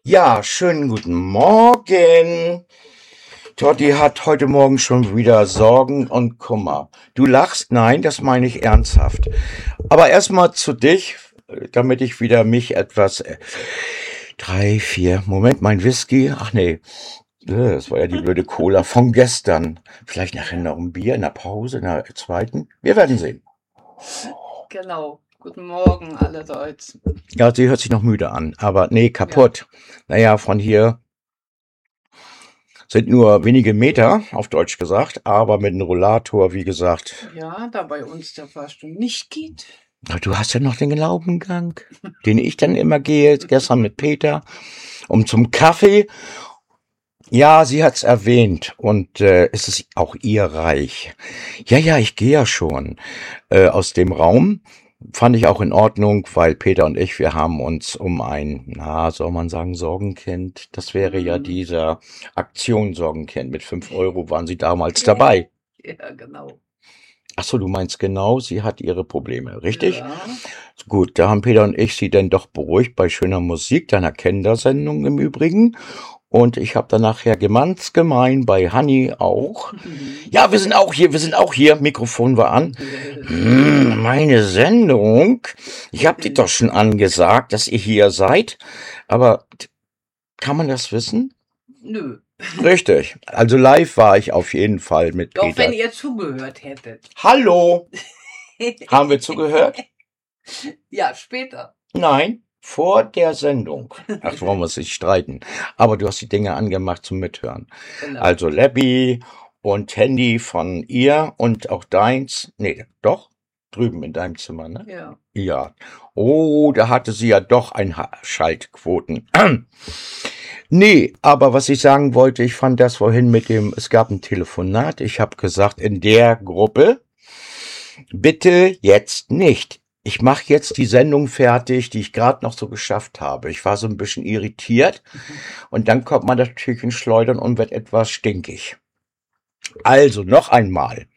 Ja, schönen guten Morgen. Totti hat heute Morgen schon wieder Sorgen und Kummer. Du lachst? Nein, das meine ich ernsthaft. Aber erstmal zu dich, damit ich wieder mich etwas... 3, 4, Moment, mein Whisky. Ach nee, das war ja die blöde Cola von gestern. Vielleicht nachher noch ein Bier in der Pause, in der zweiten. Wir werden sehen. Genau. Guten Morgen allerseits. Ja, sie hört sich noch müde an, aber nee, kaputt. Naja, von hier sind nur wenige Meter, auf Deutsch gesagt, aber mit einem Rollator, wie gesagt. Ja, da bei uns der Fahrstuhl nicht geht. Du hast ja noch den Glaubengang, den ich dann immer gehe, gestern mit Peter, zum Kaffee. Ja, sie hat's erwähnt und es ist auch ihr Reich. Ja, ich gehe ja schon aus dem Raum. Fand ich auch in Ordnung, weil Peter und ich, wir haben uns um ein, soll man sagen, Sorgenkind. Das wäre ja dieser Aktion Sorgenkind. Mit 5 Euro waren sie damals dabei. Ja, genau. Ach so, du meinst genau, sie hat ihre Probleme, richtig? Ja. Gut, da haben Peter und ich sie dann doch beruhigt bei schöner Musik, deiner Kindersendung im Übrigen. Und ich habe dann nachher ganz gemein bei Hanni auch. Ja, wir sind auch hier, Mikrofon war an. Meine Sendung. Ich habe dir doch schon angesagt, dass ihr hier seid. Aber kann man das wissen? Nö. Richtig. Also live war ich auf jeden Fall mit Doch, Peter. wenn ihr zugehört hättet. Hallo! Haben wir zugehört? Ja, später. Nein, vor der Sendung. Ach, wollen wir uns nicht streiten. Aber du hast die Dinge angemacht zum Mithören. Genau. Also Labby und Handy von ihr und auch deins. Nee, doch, drüben in deinem Zimmer, ne? Ja. Ja. Oh, da hatte sie ja doch Schaltquoten. Nee, aber was ich sagen wollte, ich fand das vorhin es gab ein Telefonat. Ich habe gesagt, in der Gruppe, bitte jetzt nicht. Ich mache jetzt die Sendung fertig, die ich gerade noch so geschafft habe. Ich war so ein bisschen irritiert und dann kommt man das Türchen schleudern und wird etwas stinkig. Also noch einmal.